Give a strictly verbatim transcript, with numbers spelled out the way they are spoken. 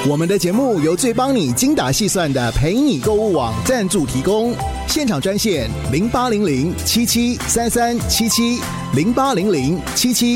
我们的节目由最帮你精打细算的陪你购物网赞助提供，现场专线零八零零七七三三七七零八零零七七